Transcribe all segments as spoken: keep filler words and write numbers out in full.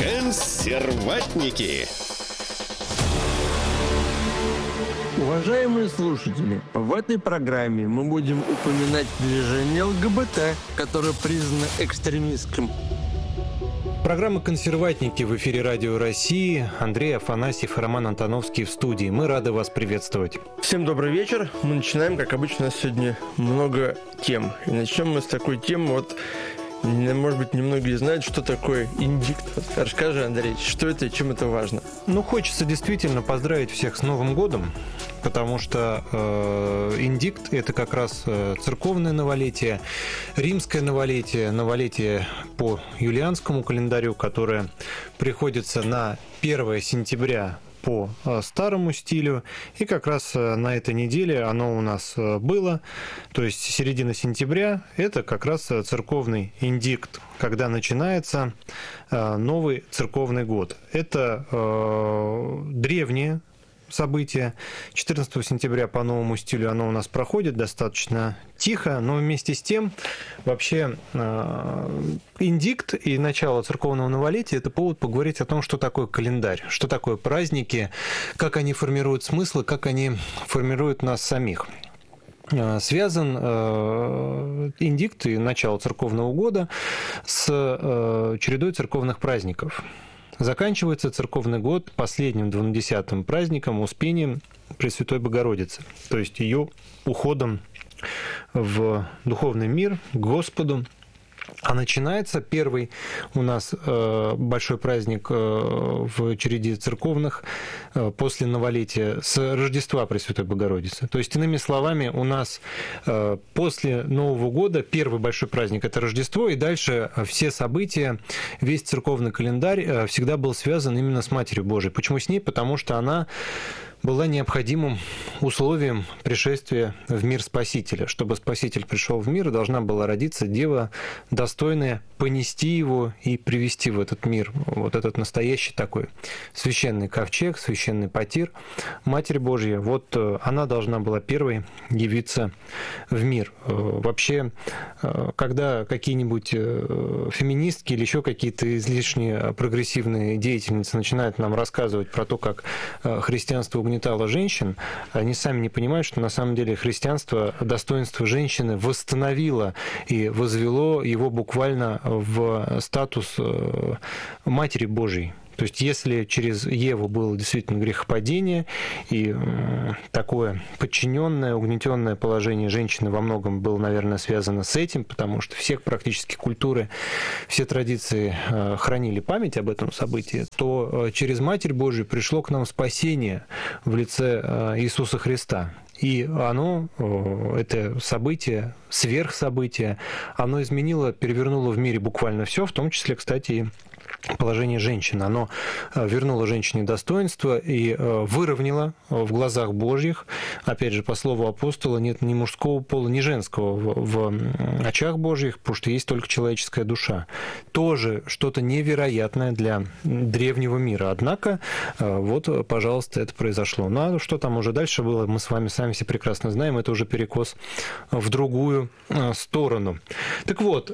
Консерватники. Уважаемые слушатели, в этой программе мы будем упоминать движение ЛГБТ, которое признано экстремистским. Программа «Консерватники» в эфире Радио России. Андрей Афанасьев и Роман Антоновский в студии. Мы рады вас приветствовать. Всем добрый вечер. Мы начинаем, как обычно, у нас сегодня много тем. И начнем мы с такой темы, вот, может быть, немногие знают, что такое индикт. Расскажи, Андрей, что это и чем это важно? Ну, хочется действительно поздравить всех с Новым годом, потому что э, индикт – это как раз церковное новолетие, римское новолетие, новолетие по юлианскому календарю, которое приходится на первое сентября по старому стилю, и как раз на этой неделе оно у нас было, то есть середина сентября, это как раз церковный индикт, когда начинается новый церковный год. Это э, древнее событие. четырнадцатого сентября по новому стилю оно у нас проходит достаточно тихо, но вместе с тем вообще э, индикт и начало церковного новолетия – это повод поговорить о том, что такое календарь, что такое праздники, как они формируют смыслы, как они формируют нас самих. Связан э, индикт и начало церковного года с э, чередой церковных праздников. Заканчивается церковный год последним двунадесятым праздником Успением Пресвятой Богородицы, то есть ее уходом в духовный мир, к Господу. А начинается первый у нас э, большой праздник э, в череде церковных э, после новолетия с Рождества Пресвятой Богородицы. То есть, иными словами, у нас э, после Нового года первый большой праздник – это Рождество, и дальше все события, весь церковный календарь э, всегда был связан именно с Матерью Божией. Почему с ней? Потому что она была необходимым условием пришествия в мир Спасителя. Чтобы Спаситель пришел в мир, должна была родиться дева, достойная понести его и привести в этот мир. Вот этот настоящий такой священный ковчег, священный потир, Матерь Божья. Вот она должна была первой явиться в мир. Вообще, когда какие-нибудь феминистки или еще какие-то излишне прогрессивные деятельницы начинают нам рассказывать про то, как христианство угнетало женщин, они сами не понимают, что на самом деле христианство достоинство женщины восстановило и возвело его буквально в статус Матери Божией. То есть, если через Еву было действительно грехопадение и такое подчиненное, угнетенное положение женщины во многом было, наверное, связано с этим, потому что все практически культуры, все традиции хранили память об этом событии, то через Матерь Божию пришло к нам спасение в лице Иисуса Христа. И оно, это событие, сверхсобытие, оно изменило, перевернуло в мире буквально все, в том числе, кстати, и положение женщины. Оно вернуло женщине достоинство и выровняло в глазах Божьих, опять же, по слову апостола, нет ни мужского пола, ни женского в очах Божьих, потому что есть только человеческая душа. Тоже что-то невероятное для древнего мира. Однако, вот, пожалуйста, это произошло. Ну, а что там уже дальше было, мы с вами сами все прекрасно знаем, это уже перекос в другую сторону. Так вот,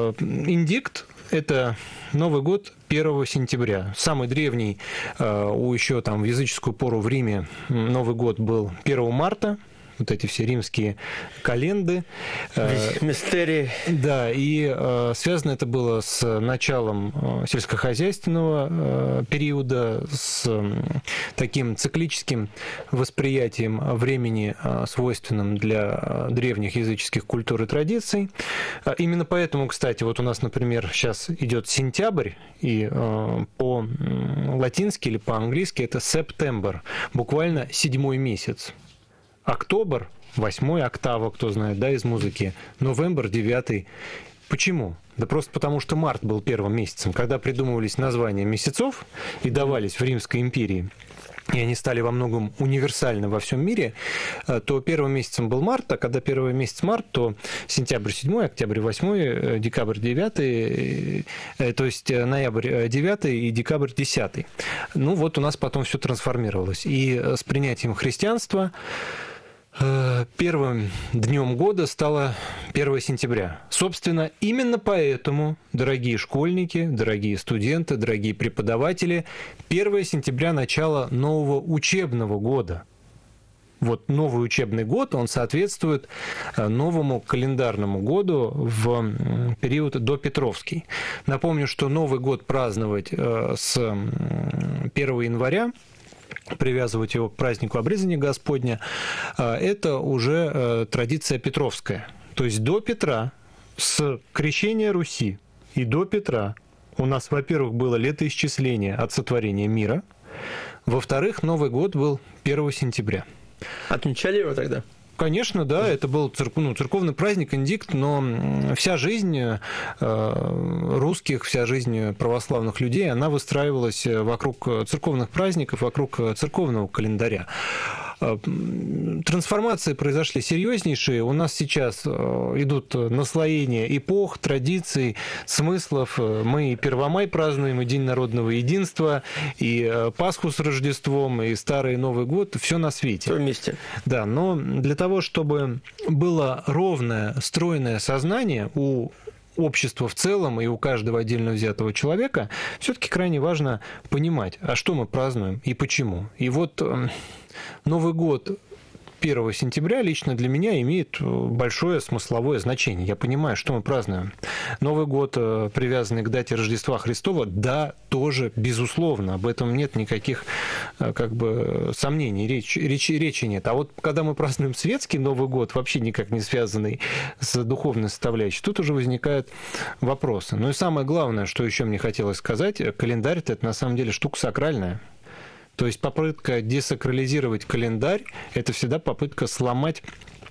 индикт – это Новый год первого сентября. Самый древний, у еще там в языческую пору в Риме Новый год был первого марта. Вот эти все римские календы. Мистерии. Да, и э, связано это было с началом сельскохозяйственного э, периода, с э, таким циклическим восприятием времени, э, свойственным для древних языческих культур и традиций. Именно поэтому, кстати, вот у нас, например, сейчас идет сентябрь, и э, по-латински или по-английски это September, буквально седьмой месяц. Октобр, восьмой октава, кто знает, да, из музыки. Новембр, девятый. Почему? Да просто потому, что март был первым месяцем. Когда придумывались названия месяцев и давались в Римской империи, и они стали во многом универсальны во всем мире, то первым месяцем был март, а когда первый месяц март, то сентябрь седьмой, октябрь восьмой, декабрь девятый, то есть ноябрь девятый и декабрь десятый. Ну вот у нас потом все трансформировалось. И с принятием христианства Первым днем года стало первое сентября. Собственно, именно поэтому, дорогие школьники, дорогие студенты, дорогие преподаватели, первое сентября – начало нового учебного года. Вот новый учебный год, он соответствует новому календарному году в период допетровский. Напомню, что Новый год праздновать с первого января, привязывать его к празднику обрезания Господня, это уже традиция петровская. То есть до Петра, с крещения Руси и до Петра у нас, во-первых, было летоисчисление от сотворения мира, во-вторых, Новый год был первого сентября. Отмечали его тогда? Конечно, да, это был церк... ну, церковный праздник, индикт, но вся жизнь э, русских, вся жизнь православных людей, она выстраивалась вокруг церковных праздников, вокруг церковного календаря. Трансформации произошли серьезнейшие. У нас сейчас идут наслоения эпох, традиций, смыслов. Мы и Первомай празднуем, и День народного единства, и Пасху с Рождеством, и Старый Новый год. Все на свете. Все вместе. Да, но для того, чтобы было ровное, стройное сознание у общества в целом и у каждого отдельно взятого человека, все-таки крайне важно понимать, а что мы празднуем и почему. И вот Новый год первого сентября лично для меня имеет большое смысловое значение. Я понимаю, что мы празднуем. Новый год, привязанный к дате Рождества Христова, да, тоже, безусловно, об этом нет никаких как бы сомнений, речи, речи, речи нет. А вот когда мы празднуем светский Новый год, вообще никак не связанный с духовной составляющей, тут уже возникают вопросы. Ну и самое главное, что еще мне хотелось сказать, календарь-то это на самом деле штука сакральная. То есть попытка десакрализировать календарь – это всегда попытка сломать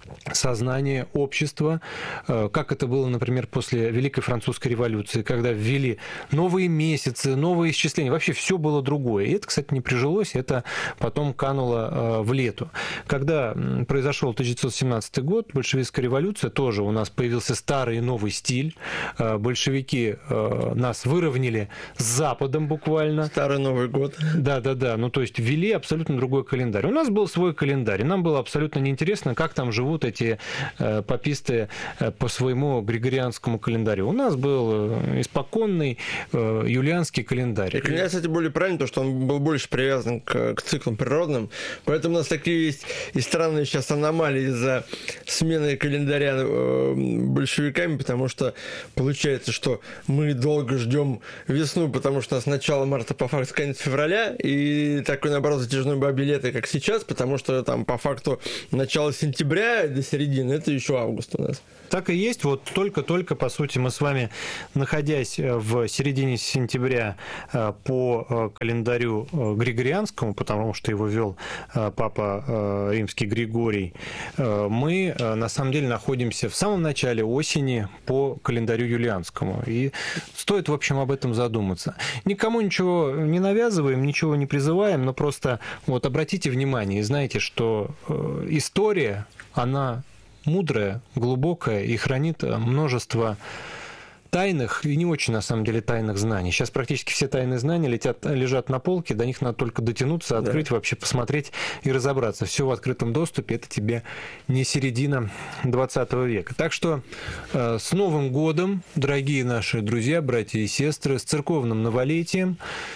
сознание общества, как это было, например, после Великой Французской революции, когда ввели новые месяцы, новые исчисления. Вообще все было другое. И это, кстати, не прижилось, это потом кануло в лету. Когда произошел тысяча девятьсот семнадцатый год, большевистская революция, тоже у нас появился старый и новый стиль. Большевики нас выровняли с Западом буквально. Старый Новый год. Да-да-да. Ну, то есть ввели абсолютно другой календарь. У нас был свой календарь, и нам было абсолютно неинтересно, как там живут эти э, паписты э, по своему григорианскому календарю. У нас был э, испоконный э, юлианский календарь. И календарь, кстати, более правильный, потому что он был больше привязан к, к циклам природным. Поэтому у нас такие есть и странные сейчас аномалии из-за смены календаря э, большевиками, потому что получается, что мы долго ждем весну, потому что у нас начало марта по факту конец февраля, и такой, наоборот, затяжной бабье лето, как сейчас, потому что там по факту начало сентября до середины, это еще август у нас. Так и есть. Вот только-только, по сути, мы с вами, находясь в середине сентября по календарю григорианскому, потому что его вел папа римский Григорий, мы, на самом деле, находимся в самом начале осени по календарю юлианскому. И стоит, в общем, об этом задуматься. Никому ничего не навязываем, ничего не призываем, но просто вот обратите внимание и знаете, что история, она мудрая, глубокая и хранит множество тайных и не очень, на самом деле, тайных знаний. Сейчас практически все тайные знания летят, лежат на полке, до них надо только дотянуться, открыть, да. Вообще посмотреть и разобраться. Все в открытом доступе, это тебе не середина двадцатого века. Так что э, с Новым годом, дорогие наши друзья, братья и сестры, с церковным новолетием.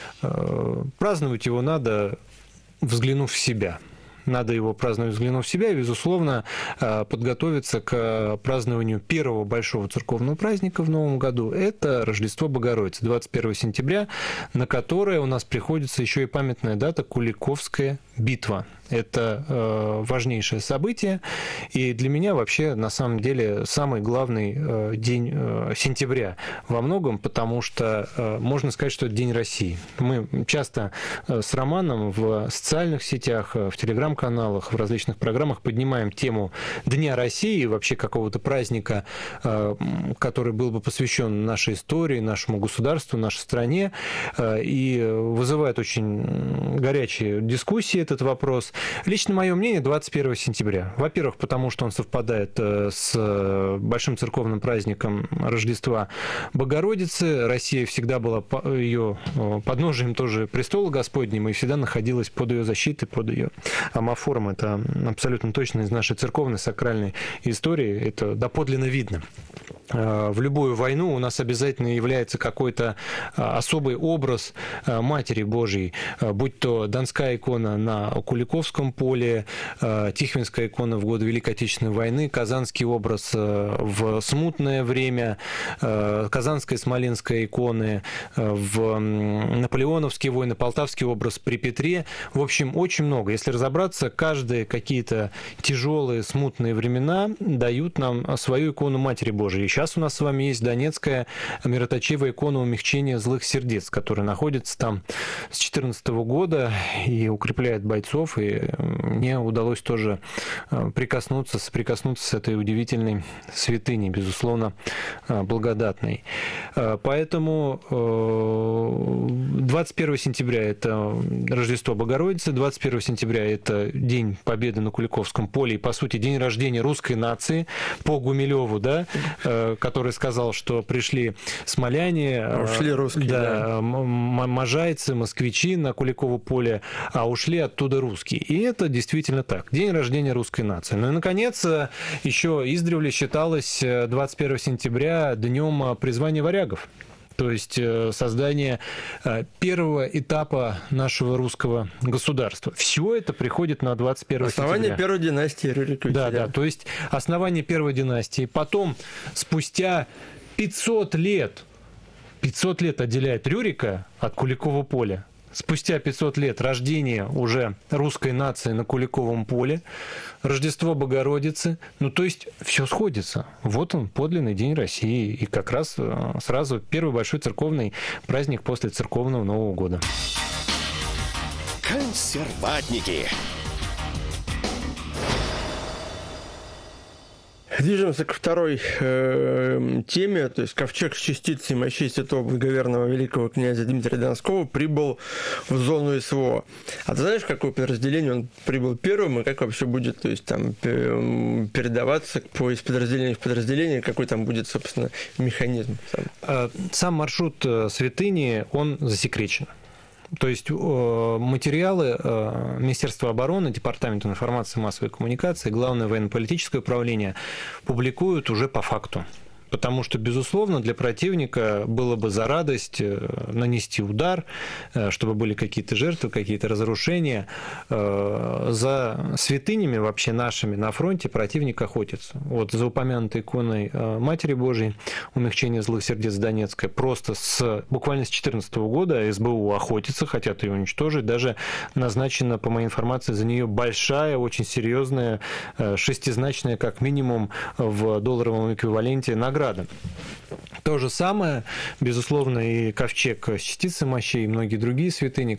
Э, праздновать его надо, взглянув в себя. Надо его праздновать, взглянув в себя, и, безусловно, подготовиться к празднованию первого большого церковного праздника в Новом году. Это Рождество Богородицы, двадцать первого сентября, на которое у нас приходится еще и памятная дата Куликовская битва. Это э, важнейшее событие, и для меня вообще, на самом деле, самый главный э, день э, сентября во многом, потому что э, можно сказать, что это День России. Мы часто э, с Романом в социальных сетях, в телеграм-каналах, в различных программах поднимаем тему Дня России, вообще какого-то праздника, э, который был бы посвящен нашей истории, нашему государству, нашей стране, э, и вызывает очень горячие дискуссии этот вопрос. Лично мое мнение, двадцать первого сентября. Во-первых, потому что он совпадает с большим церковным праздником Рождества Богородицы. Россия всегда была ее подножием тоже престола Господнего и всегда находилась под ее защитой, под ее амофором. Это абсолютно точно из нашей церковной сакральной истории. Это доподлинно видно. В любую войну у нас обязательно является какой-то особый образ Матери Божией, будь то Донская икона на Куликовском поле, Тихвинская икона в годы Великой Отечественной войны, Казанский образ в смутное время, Казанская и Смоленская иконы, в наполеоновские войны, Полтавский образ при Петре. В общем, очень много. Если разобраться, каждые какие-то тяжелые, смутные времена дают нам свою икону Матери Божией. Сейчас у нас с вами есть Донецкая мироточивая икона умягчения злых сердец, которая находится там с две тысячи четырнадцатого года и укрепляет бойцов. И мне удалось тоже прикоснуться, соприкоснуться с этой удивительной святыней, безусловно, благодатной. Поэтому двадцать первого сентября это Рождество Богородицы, двадцать первого сентября это День Победы на Куликовском поле и, по сути, день рождения русской нации по Гумилеву, да, который сказал, что пришли смоляне, ушли русские, да, да. можайцы, москвичи на Куликово поле, а ушли оттуда русские. И это действительно так. День рождения русской нации. Ну и, наконец, еще издревле считалось двадцать первого сентября днем призвания варягов. То есть создание первого этапа нашего русского государства. Все это приходит на двадцать первого сентября. Основание первой династии Рюриковичей. Да, да, то есть основание первой династии. Потом, спустя пятьсот лет, пятьсот лет отделяет Рюрика от Куликова поля. Спустя пятьсот лет рождение уже русской нации на Куликовом поле, Рождество Богородицы. Ну, то есть все сходится. Вот он, подлинный День России. И как раз сразу первый большой церковный праздник после церковного Нового года. Консерватники. Движемся ко второй э, теме, то есть ковчег с частицей мощей святого благоверного великого князя Дмитрия Донского прибыл в зону СВО. А ты знаешь, какое подразделение он прибыл первым, и как вообще будет, то есть там передаваться по из подразделения в подразделение, какой там будет, собственно, механизм? Сам, Сам маршрут святыни, он засекречен. То есть материалы Министерства обороны, Департамента информации и массовой коммуникации, Главное военно-политическое управление публикуют уже по факту. Потому что, безусловно, для противника было бы за радость нанести удар, чтобы были какие-то жертвы, какие-то разрушения. За святынями вообще нашими на фронте противник охотится. Вот за упомянутой иконой Матери Божией, умягчение злых сердец Донецкой, просто с, буквально с две тысячи четырнадцатого года СБУ охотится, хотят ее уничтожить. Даже назначена, по моей информации, за нее большая, очень серьезная, шестизначная, как минимум, в долларовом эквиваленте награда. То же самое, безусловно, и ковчег с частицей мощей, и многие другие святыни,